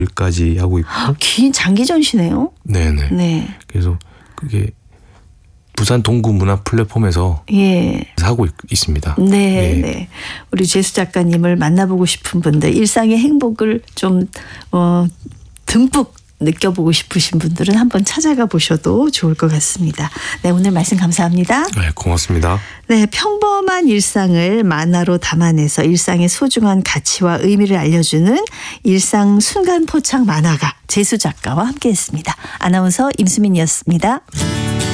일까지 하고 있고. 긴 장기 전시네요. 네네. 네. 그래서 그게 부산 동구 문화 플랫폼에서 예. 하고 있습니다. 네, 예. 네. 우리 제수 작가님을 만나보고 싶은 분들, 일상의 행복을 좀 듬뿍 느껴보고 싶으신 분들은 한번 찾아가 보셔도 좋을 것 같습니다. 네, 오늘 말씀 감사합니다. 네, 고맙습니다. 네, 평범한 일상을 만화로 담아내서 일상의 소중한 가치와 의미를 알려주는 일상 순간 포착 만화가 제수 작가와 함께했습니다. 아나운서 임수민이었습니다.